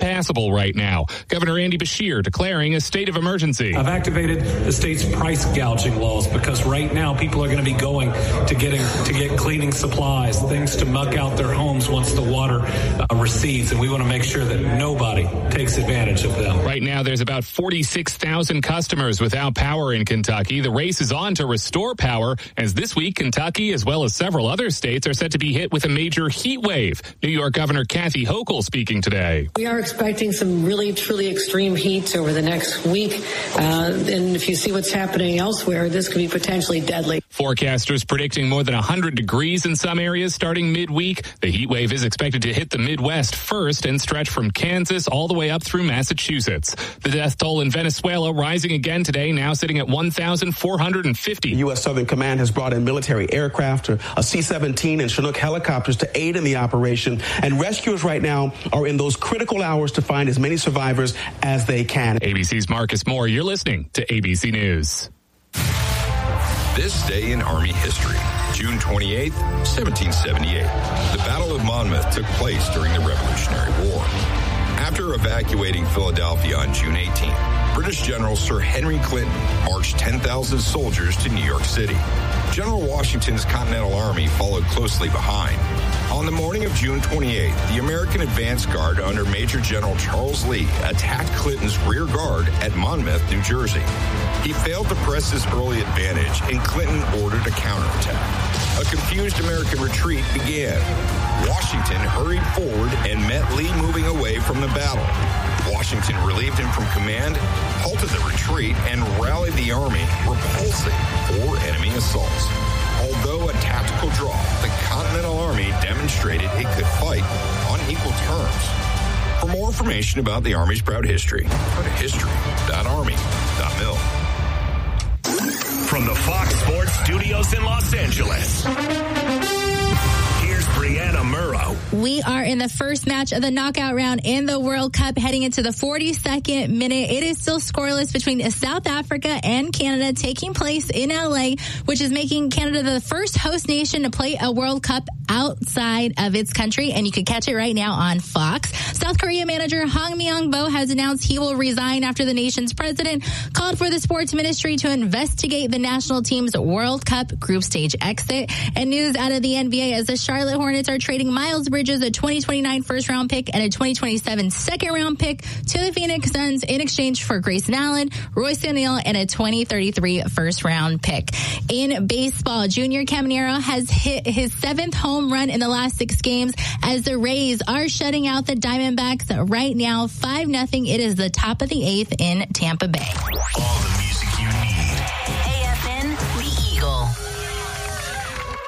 impassable right now. Governor Andy Beshear declaring a state of emergency. I've activated the state's price gouging laws because right now people are going to be going to get cleaning supplies, things to muck out their homes once the water recedes, and we want to make sure that nobody takes advantage of them. Right now, there's about 46,000 customers without power in Kentucky. The race is on to restore power, as this week Kentucky, as well as several other states, are set to be hit with a major heat wave. New York Governor Kathy Hochul speaking today. We are expecting some really, truly extreme heat over the next week, and if you see what's happening elsewhere, this could be potentially deadly. Forecasters predicting more than 100 degrees in some areas starting midweek. The heat wave is expected to hit the Midwest first and stretch from Kansas all the way up through Massachusetts. The death toll in Venezuela rising again today, now sitting at 1,450. The U.S. Southern Command has brought in military aircraft, a C-17 and Chinook helicopters to aid in the operation, and rescuers right now are in those critical hours to find as many survivors as they can. ABC's Marcus Moore, you're listening to ABC News. This day in Army history, June 28, 1778. The Battle of Monmouth took place during the Revolutionary War. After evacuating Philadelphia on June 18, British General Sir Henry Clinton marched 10,000 soldiers to New York City. General Washington's Continental Army followed closely behind. On the morning of June 28, the American advance guard under Major General Charles Lee attacked Clinton's rear guard at Monmouth, New Jersey. He failed to press his early advantage, and Clinton ordered a counterattack. A confused American retreat began. Washington hurried forward and met Lee moving away from the battle. Washington relieved him from command, halted the retreat, and rallied the army, repulsing 4 enemy assaults. Although a tactical draw, the Continental Army demonstrated it could fight on equal terms. For more information about the Army's proud history, go to history.army.mil. From the Fox Sports Studios in Los Angeles, here's Brianna Murrow. We are in the first match of the knockout round in the World Cup, heading into the 42nd minute. It is still scoreless between South Africa and Canada, taking place in LA, which is making Canada the first host nation to play a World Cup outside of its country, and you can catch it right now on Fox. South Korea manager Hong Myung-bo has announced he will resign after the nation's president called for the sports ministry to investigate the national team's World Cup group stage exit. And news out of the NBA as the Charlotte Hornets are trading Miles Bridges, a 2029 first-round pick, and a 2027 second-round pick to the Phoenix Suns in exchange for Grayson Allen, Royce O'Neal, and a 2033 first-round pick. In baseball, Junior Caminero has hit his 7th home run in the last 6 games as the Rays are shutting out the Diamondbacks right now 5-0. It is the top of the 8th in Tampa Bay. All